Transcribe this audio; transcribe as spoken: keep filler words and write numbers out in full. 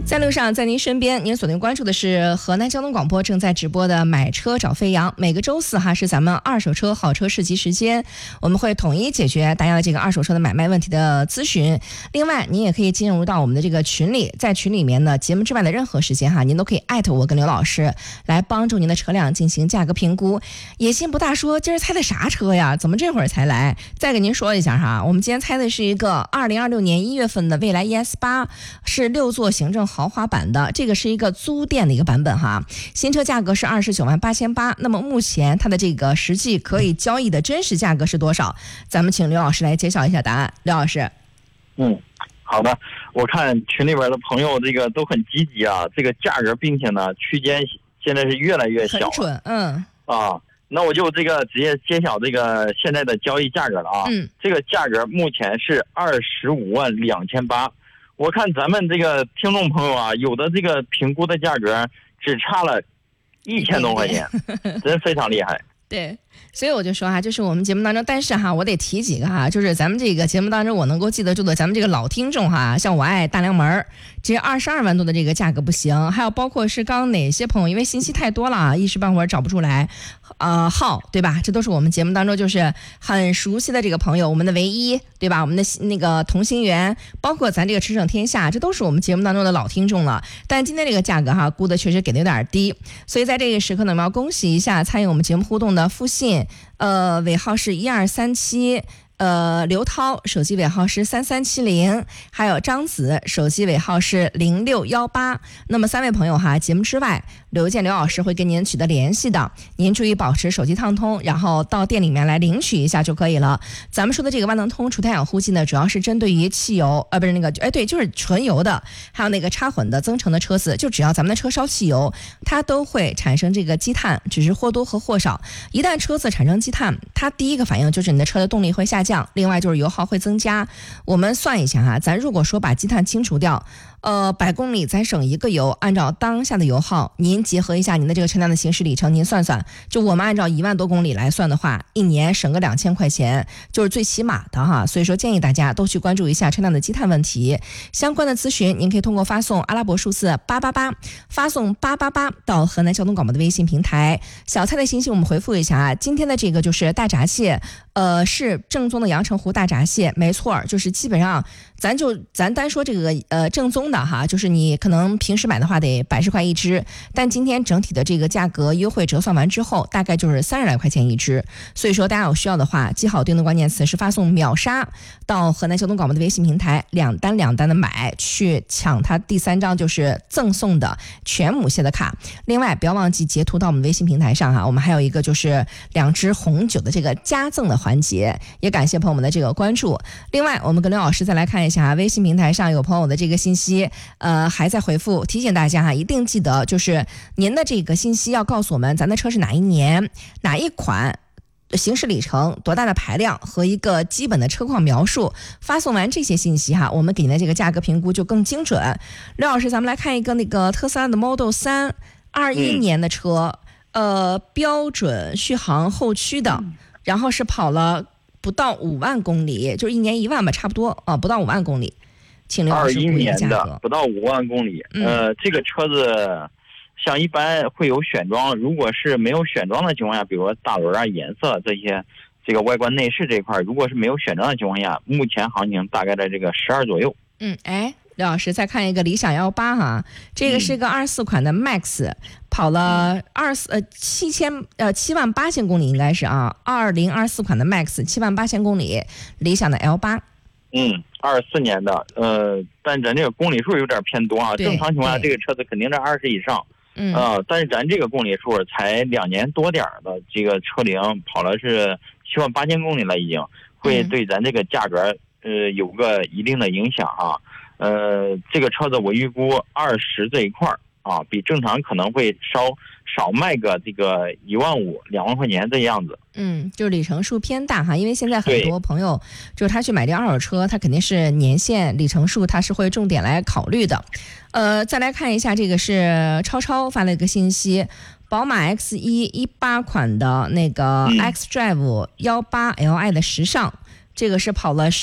在路上，在您身边，您锁定关注的是河南交通广播正在直播的买车找飞扬。每个周四哈是咱们二手车好车市集时间，我们会统一解决大家的这个二手车的买卖问题的咨询。另外，您也可以进入到我们的这个群里，在群里面呢，节目之外的任何时间哈，您都可以艾特我跟刘老师来帮助您的车辆进行价格评估。野心不大说，今儿猜的啥车呀？怎么这会儿才来？再给您说一下哈，我们今天猜的是一个二零二六年一月份的蔚来 E S 八，是六座行政豪华版的，这个是一个租店的一个版本哈。新车价格是二十九万八千八，那么目前它的这个实际可以交易的真实价格是多少？咱们请刘老师来揭晓一下答案。刘老师， 嗯，好的，我看群里边的朋友这个都很积极啊，这个价格并且呢区间现在是越来越小， 很准，嗯啊。那我就这个直接揭晓这个现在的交易价格了啊， 嗯， 这个价格目前是二十五万两千八。我看咱们这个听众朋友啊，有的这个评估的价格只差了一千多块钱，真非常厉害。 对，所以我就说哈，就是我们节目当中，但是哈，我得提几个哈，就是咱们这个节目当中我能够记得住的，咱们这个老听众哈，像我爱大梁门，这二十二万多的这个价格不行，还有包括是刚刚哪些朋友，因为信息太多了，一时半会儿找不出来，呃，号对吧？这都是我们节目当中就是很熟悉的这个朋友，我们的唯一对吧？我们的那个同心圆，包括咱这个驰骋天下，这都是我们节目当中的老听众了。但今天这个价格哈，估的确实给的有点低，所以在这个时刻呢，我们要恭喜一下参与我们节目互动的复信，呃，尾号是一二三七。呃，刘涛手机尾号是三三七零，还有张子手机尾号是零六一八。那么三位朋友哈，节目之外刘建刘老师会跟您取得联系的，您注意保持手机畅通，然后到店里面来领取一下就可以了。咱们说的这个万能通除碳氧呼气呢，主要是针对于汽油，呃，不是那个，哎，对，就是纯油的，还有那个插混的增程的车子，就只要咱们的车烧汽油，它都会产生这个积碳，只是或多或或少。一旦车子产生积碳，它第一个反应就是你的车的动力会下降。另外就是油耗会增加。我们算一下哈，咱如果说把积碳清除掉，呃，百公里咱省一个油，按照当下的油耗，您结合一下您的这个车辆的行驶里程，您算算，就我们按照一万多公里来算的话，一年省个两千块钱，就是最起码的哈。所以说建议大家都去关注一下车辆的积碳问题，相关的咨询您可以通过发送阿拉伯数字八八八，发送八八八到河南交通广播的微信平台。小蔡的信息我们回复一下啊，今天的这个就是大闸蟹，呃，是正宗的阳澄湖大闸蟹，没错，就是基本上咱就咱单说这个呃正宗的哈，就是你可能平时买的话得百十块一只，但今天整体的这个价格优惠折算完之后，大概就是三十来块钱一只。所以说大家有需要的话，记好定的关键词是发送秒杀到河南交通广播的微信平台，两单两单的买，去抢它第三张就是赠送的全母蟹的卡。另外不要忘记截图到我们微信平台上哈，我们还有一个就是两支红酒的这个加赠的环节，也感谢朋友们的这个关注。另外我们跟刘老师再来看一下微信平台上有朋友的这个信息，呃，还在回复，提醒大家哈，一定记得就是您的这个信息要告诉我们咱的车是哪一年哪一款，行驶里程多大的排量和一个基本的车况描述。发送完这些信息哈，我们给您的这个价格评估就更精准。刘老师，咱们来看一个那个特斯拉的 Model 三二一年的车，嗯、呃，标准续航后驱的，然后是跑了不到五万公里，就是一年一万吧，差不多啊，不到五万公里。请刘老师二一年的不到五万公里，嗯、呃，这个车子像一般会有选装，如果是没有选装的情况下，比如说大轮啊、颜色这些，这个外观内饰这一块，如果是没有选装的情况下，目前行情大概在这个十二左右。 嗯，哎，刘老师再看一个理想 幺八 哈，这个是个二十四款的 Max，、嗯、跑了二四呃七千呃七万八千公里应该是啊，二零二四款的 Max 七万八千公里，理想的 L 八。 嗯，二四年的，呃，但咱这个公里数有点偏多啊。正常情况下，这个车子肯定在二十以上，嗯，呃，但是咱这个公里数才两年多点的这个车龄，跑了是七万八千公里了，已经会对咱这个价格，呃，有个一定的影响啊。呃，这个车子我预估二十这一块儿啊，比正常可能会稍少卖个这个一万五、两万块钱这样子。 嗯，就是里程数偏大哈，因为现在很多朋友就是他去买这二手车，他肯定是年限、里程数，他是会重点来考虑的。呃，再来看一下，这个是超超发了一个信息，宝马 X 一 一八款的那个 X Drive 一八 L I 的时尚，这个是跑了